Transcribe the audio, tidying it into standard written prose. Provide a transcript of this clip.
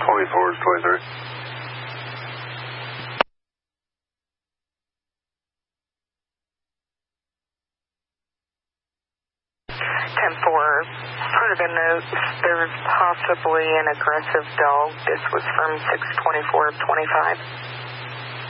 24 is 23. 10-4, part of the notes, there's possibly an aggressive dog. This was from 624 of 25.